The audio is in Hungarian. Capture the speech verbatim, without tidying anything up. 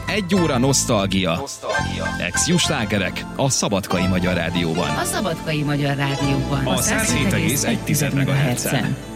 Egy óra nosztalgia. Nosztalgia. Ex-jó slágerek a Szabadkai Magyar Rádióban. A Szabadkai Magyar Rádióban. A száz hét egész egy MHz-en.